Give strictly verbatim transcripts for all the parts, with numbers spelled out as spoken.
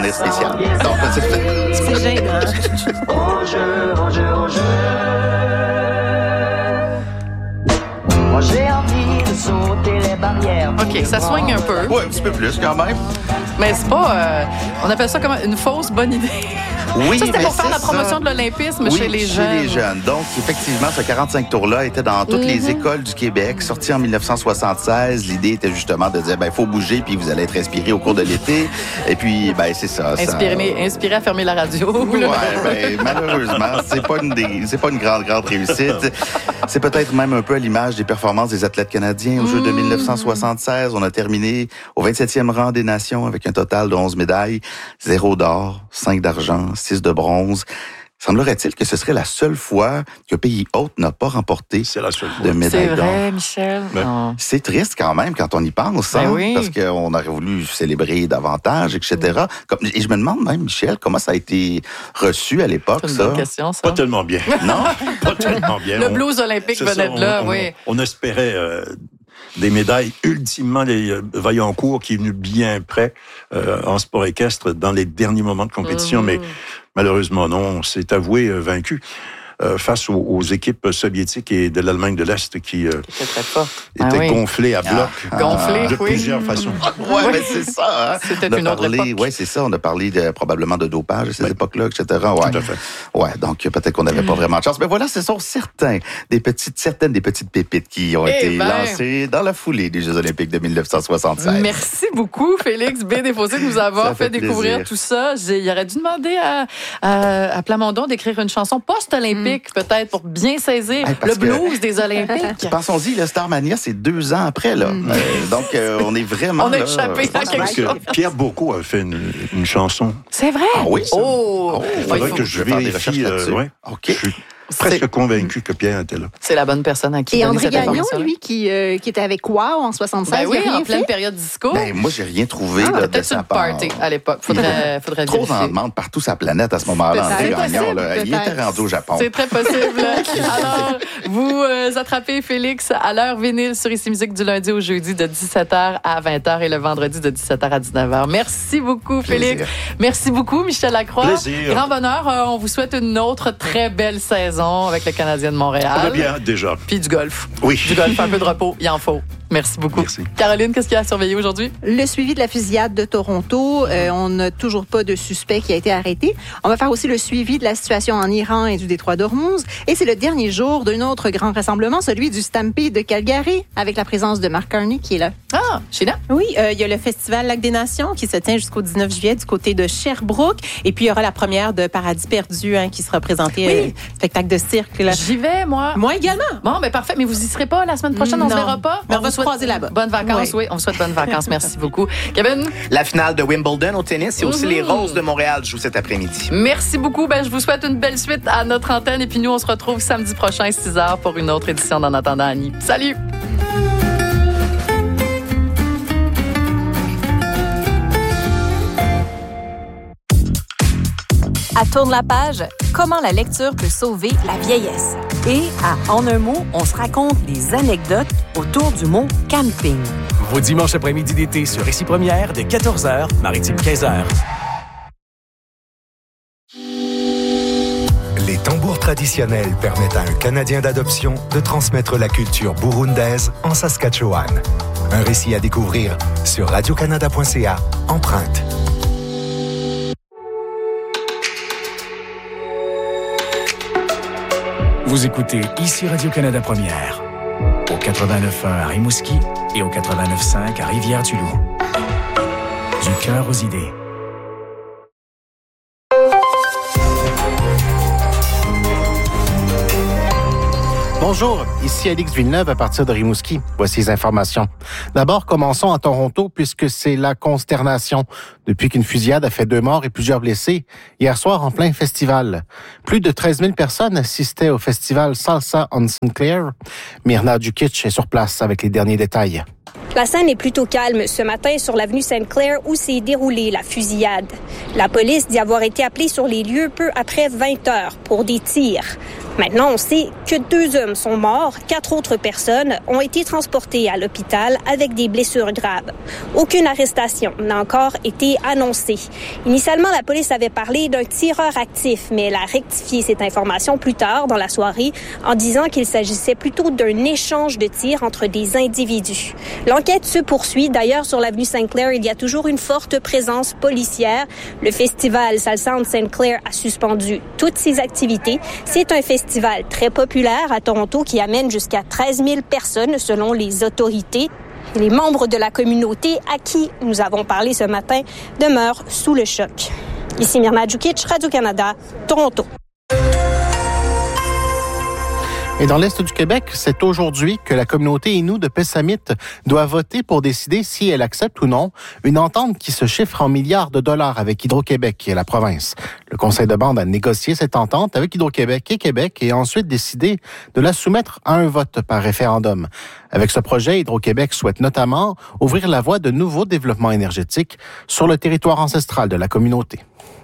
devenir spécial. Donc, c'est... C'est gênant. Au jeu, au jeu, au jeu. Moi, j'ai envie de sauter les barrières. OK, ça soigne un peu. Oui, un petit peu plus quand même. Mais c'est pas... Euh, on appelle ça comme une fausse bonne idée. Oui, ça, c'était mais pour faire c'est la promotion ça. de l'olympisme Oui, chez les chez jeunes. les jeunes. Donc, effectivement, ce quarante-cinq tours-là était dans toutes mm-hmm. les écoles du Québec, sorti en dix-neuf cent soixante-seize. L'idée était justement de dire, ben, il faut bouger, puis vous allez être inspiré au cours de l'été. Et puis, ben, c'est ça. Inspiré, ça... inspiré à fermer la radio. Oui, ben, malheureusement, c'est pas une des, c'est pas une grande, grande réussite. C'est peut-être même un peu à l'image des performances des athlètes canadiens aux Jeux de dix-neuf cent soixante-seize. On a terminé au vingt-septième rang des nations avec un total de onze médailles, zéro d'or, cinq d'argent, six de bronze. Semblerait-il que ce serait la seule fois qu'un pays hôte n'a pas remporté c'est la seule fois. de médaille d'or. C'est vrai, Michel. Ben, c'est triste quand même quand on y pense, hein, ben oui. parce qu'on aurait voulu célébrer davantage, et cetera. Comme, et je me demande même, Michel, comment ça a été reçu à l'époque, c'est une ça? bonne question, ça. Pas tellement bien. Non? Pas tellement bien. Le on, blues olympique venait ça, de là, on, oui. On, on espérait... Euh, des médailles, ultimement, les euh, Vaillancourt qui est venu bien près euh, en sport équestre dans les derniers moments de compétition, mmh. mais malheureusement non, on s'est avoué euh, vaincu. Euh, face aux, aux équipes soviétiques et de l'Allemagne de l'Est qui euh, très fort. étaient ah, oui. gonflées à bloc ah, gonflées, de oui. plusieurs façons. Oui, ouais, mais c'est ça. Hein? C'était on a une autre parlé, époque. Oui, c'est ça. On a parlé de, probablement de dopage à ces oui. époques-là, et cetera. Ouais. Tout à fait. Ouais, donc peut-être qu'on n'avait pas vraiment de chance. Mais voilà, ce sont certains des petites, certaines des petites pépites qui ont eh été ben. lancées dans la foulée des Jeux olympiques de dix-neuf cent soixante-seize. Merci beaucoup, Félix B. Desfossés, de nous avoir Ça fait, fait découvrir plaisir. tout ça. J'ai, il aurait dû demander à, à, à Plamondon d'écrire une chanson post-olympique, mm. peut-être, pour bien saisir hey, le blues des Olympiques. Pensons-y, le Starmania, c'est deux ans après, là. Mm. Euh, donc, euh, on est vraiment. On a là, échappé à quelque chose. Que Pierre Beaucot a fait une, une chanson. C'est vrai? Ah oui? Ça? Oh! oh il faudrait faut que je faire des recherches vérifie. là-dessus. Euh, ouais. OK. Je suis presque c'est... convaincu que Pierre était là. C'est la bonne personne à qui Et donner André cette Gagnon, information. lui, qui, euh, qui était avec Wow en soixante-seize, Ben oui, il a rien en pleine fait? période disco. Ben, moi, j'ai rien trouvé ah, là, de peut-être sa une part. party à l'époque. Faudrait, faudrait Trop vérifier. en demande partout sa planète à ce moment-là. André Peut-être. Gagnon, là, Peut-être. il était rendu au Japon. C'est très possible. Alors, vous euh, attrapez Félix à l'heure vinyle sur Ici Musique du lundi au jeudi de dix-sept heures à vingt heures et le vendredi de dix-sept heures à dix-neuf heures. Merci beaucoup, Plaisir. Félix. Merci beaucoup, Michel Lacroix. Plaisir. Grand bonheur. Euh, on vous souhaite une autre très belle saison avec le Canadien de Montréal. On est bien déjà. Puis du golf. Oui. Du golf, un peu de repos, il en faut. Merci beaucoup. Merci. Caroline, qu'est-ce qu'il y a à surveiller aujourd'hui? Le suivi de la fusillade de Toronto. Euh, on n'a toujours pas de suspect qui a été arrêté. On va faire aussi le suivi de la situation en Iran et du détroit d'Ormuz. Et c'est le dernier jour d'un autre grand rassemblement, celui du Stampede de Calgary, avec la présence de Mark Carney qui est là. Ah, Sheila? Oui, euh, il y a le Festival Lac des Nations qui se tient jusqu'au dix-neuf juillet du côté de Sherbrooke. Et puis, il y aura la première de Paradis perdu hein, qui sera présentée, Oui. euh, spectacle de cirque. Là. J'y vais, moi. Moi également. Bon, ben parfait. Mais vous y serez pas la semaine prochaine, on Non. se verra pas? Mais on va vous se souhaite croiser là-bas. Bonnes vacances, oui. Oui. On vous souhaite bonnes vacances. Merci beaucoup. Kevin? La finale de Wimbledon au tennis et aussi Mm-hmm. les Roses de Montréal jouent cet après-midi. Merci beaucoup. Ben, je vous souhaite une belle suite à notre antenne. Et puis nous, on se retrouve samedi prochain, six heures, pour une autre édition d'En attendant Annie. Salut! À Tourne la page, comment la lecture peut sauver la vieillesse. Et à En un mot, on se raconte des anecdotes autour du mot camping. Vos dimanches après-midi d'été sur Ici Première de quatorze heures, Maritime quinze heures. Les tambours traditionnels permettent à un Canadien d'adoption de transmettre la culture burundaise en Saskatchewan. Un récit à découvrir sur radio canada point c a, Empreinte. Vous écoutez Ici Radio-Canada Première, au quatre-vingt-neuf point un à Rimouski et au quatre-vingt-neuf point cinq à Rivière-du-Loup. Du cœur aux idées. Bonjour, ici Alix Villeneuve à partir de Rimouski. Voici les informations. D'abord, commençons à Toronto puisque c'est la consternation depuis qu'une fusillade a fait deux morts et plusieurs blessés hier soir en plein festival. Plus de treize mille personnes assistaient au festival Salsa on Sinclair. Myrna Dukic est sur place avec les derniers détails. La scène est plutôt calme ce matin sur l'avenue Sainte-Claire où s'est déroulée la fusillade. La police dit avoir été appelée sur les lieux peu après vingt heures pour des tirs. Maintenant, on sait que deux hommes sont morts, quatre autres personnes ont été transportées à l'hôpital avec des blessures graves. Aucune arrestation n'a encore été annoncée. Initialement, la police avait parlé d'un tireur actif, mais elle a rectifié cette information plus tard dans la soirée en disant qu'il s'agissait plutôt d'un échange de tirs entre des individus. L'enquête se poursuit. D'ailleurs, sur l'avenue Sainte-Claire, il y a toujours une forte présence policière. Le festival Salsound Sainte-Claire a suspendu toutes ses activités. C'est un festival festival très populaire à Toronto qui amène jusqu'à treize mille personnes selon les autorités. Et les membres de la communauté à qui nous avons parlé ce matin demeurent sous le choc. Ici Mirna Djukic, Radio-Canada, Toronto. Et dans l'Est du Québec, c'est aujourd'hui que la communauté Innu de Pessamit doit voter pour décider si elle accepte ou non une entente qui se chiffre en milliards de dollars avec Hydro-Québec et la province. Le conseil de bande a négocié cette entente avec Hydro-Québec et Québec et a ensuite décidé de la soumettre à un vote par référendum. Avec ce projet, Hydro-Québec souhaite notamment ouvrir la voie de nouveaux développements énergétiques sur le territoire ancestral de la communauté.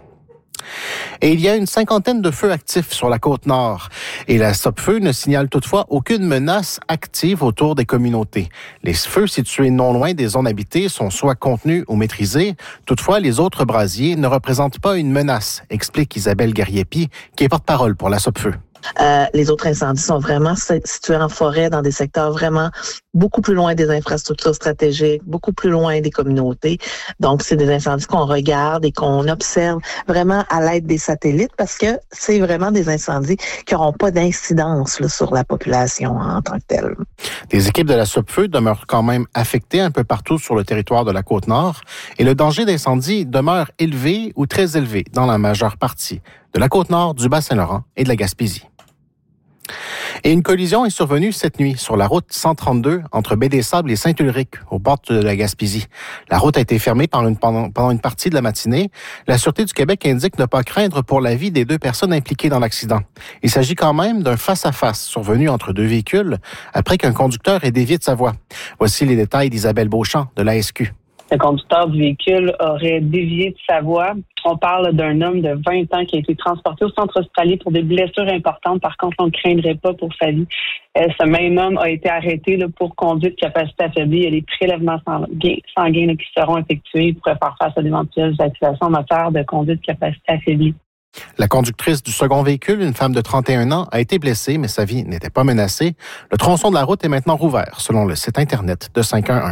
Et il y a une cinquantaine de feux actifs sur la Côte-Nord. Et la Sopfeu ne signale toutefois aucune menace active autour des communautés. Les feux situés non loin des zones habitées sont soit contenus ou maîtrisés. Toutefois, les autres brasiers ne représentent pas une menace, explique Isabelle Gariepi, qui est porte-parole pour la Sopfeu. Euh, les autres incendies sont vraiment situés en forêt, dans des secteurs vraiment beaucoup plus loin des infrastructures stratégiques, beaucoup plus loin des communautés. Donc, c'est des incendies qu'on regarde et qu'on observe vraiment à l'aide des satellites parce que c'est vraiment des incendies qui n'auront pas d'incidence là, sur la population en tant que telle. Des équipes de la Sopfeu demeurent quand même affectées un peu partout sur le territoire de la Côte-Nord et le danger d'incendie demeure élevé ou très élevé dans la majeure partie de la Côte-Nord, du Bas-Saint-Laurent et de la Gaspésie. Et une collision est survenue cette nuit sur la route cent trente-deux entre Baie-des-Sables et Saint-Ulrich, au bord de la Gaspésie. La route a été fermée pendant une, pendant, pendant une partie de la matinée. La Sûreté du Québec indique ne pas craindre pour la vie des deux personnes impliquées dans l'accident. Il s'agit quand même d'un face-à-face survenu entre deux véhicules après qu'un conducteur ait dévié de sa voie. Voici les détails d'Isabelle Beauchamp de l'A S Q. Le conducteur du véhicule aurait dévié de sa voie. On parle d'un homme de vingt ans qui a été transporté au centre hospitalier pour des blessures importantes. Par contre, on ne craindrait pas pour sa vie. Euh, ce même homme a été arrêté là, pour conduite de capacité affaiblie. Il y a des prélèvements sanguins, sanguins là, qui seront effectués pour faire face à d'éventuelles accusations en matière de conduite de capacité affaiblie. La conductrice du second véhicule, une femme de trente et un ans, a été blessée, mais sa vie n'était pas menacée. Le tronçon de la route est maintenant rouvert, selon le site Internet de cinq un un.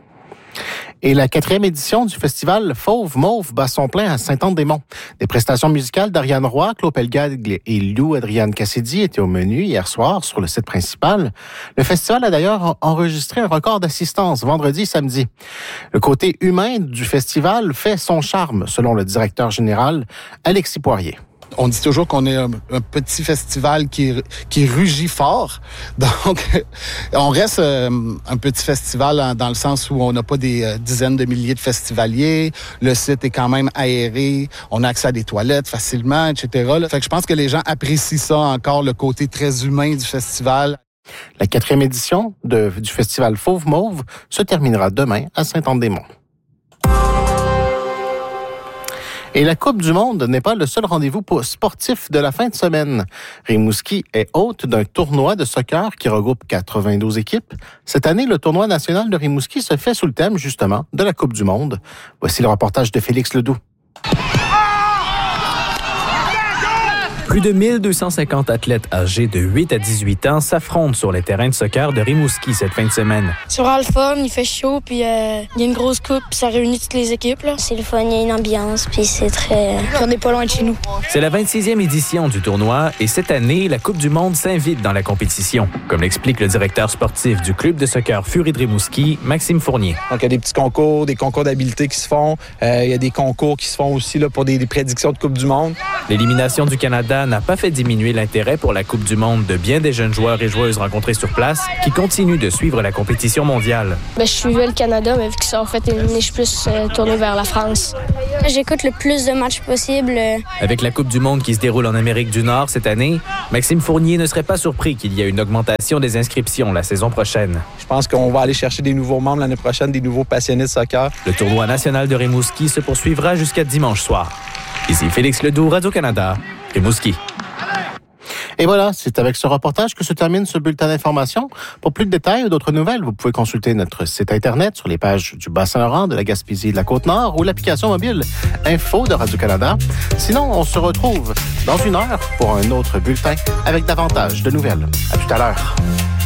Et la quatrième édition du festival Fauve Mauve bat son plein à Saint-Anne-des-Monts. Des prestations musicales d'Ariane Roy, Claude Pelgag et Lou Adrienne Cassidy étaient au menu hier soir sur le site principal. Le festival a d'ailleurs enregistré un record d'assistance vendredi et samedi. Le côté humain du festival fait son charme, selon le directeur général Alexis Poirier. On dit toujours qu'on est un, un petit festival qui, qui rugit fort. Donc, on reste euh, un petit festival dans le sens où on n'a pas des euh, dizaines de milliers de festivaliers. Le site est quand même aéré. On a accès à des toilettes facilement, et cetera. Là. Fait que je pense que les gens apprécient ça encore, le côté très humain du festival. La quatrième édition de, du festival Fauve Mauve se terminera demain à Saint-Anne-des-Monts. Et la Coupe du monde n'est pas le seul rendez-vous sportif de la fin de semaine. Rimouski est hôte d'un tournoi de soccer qui regroupe quatre-vingt-douze équipes. Cette année, le tournoi national de Rimouski se fait sous le thème, justement, de la Coupe du monde. Voici le reportage de Félix Ledoux. Plus de mille deux cent cinquante athlètes âgés de huit à dix-huit ans s'affrontent sur les terrains de soccer de Rimouski cette fin de semaine. C'est vraiment le fun, il fait chaud, puis euh, il y a une grosse coupe, puis ça réunit toutes les équipes. Là. C'est le fun, il y a une ambiance, puis c'est très... On n'est pas loin de chez nous. C'est la vingt-sixième édition du tournoi et cette année, la Coupe du monde s'invite dans la compétition, comme l'explique le directeur sportif du club de soccer Fury de Rimouski, Maxime Fournier. Donc, il y a des petits concours, des concours d'habileté qui se font. Euh, il y a des concours qui se font aussi là, pour des, des prédictions de Coupe du monde. L'élimination du Canada n'a pas fait diminuer l'intérêt pour la Coupe du monde de bien des jeunes joueurs et joueuses rencontrés sur place qui continuent de suivre la compétition mondiale. Ben, je suivais le Canada, mais vu que ça en fait une niche plus euh, tournée vers la France. J'écoute le plus de matchs possible. Avec la Coupe du monde qui se déroule en Amérique du Nord cette année, Maxime Fournier ne serait pas surpris qu'il y ait une augmentation des inscriptions la saison prochaine. Je pense qu'on va aller chercher des nouveaux membres l'année prochaine, des nouveaux passionnés de soccer. Le tournoi national de Rimouski se poursuivra jusqu'à dimanche soir. Ici Félix Ledoux, Radio-Canada, Rimouski. Et voilà, c'est avec ce reportage que se termine ce bulletin d'information. Pour plus de détails ou d'autres nouvelles, vous pouvez consulter notre site Internet sur les pages du Bas-Saint-Laurent, de la Gaspésie et de la Côte-Nord ou l'application mobile Info de Radio-Canada. Sinon, on se retrouve dans une heure pour un autre bulletin avec davantage de nouvelles. À tout à l'heure.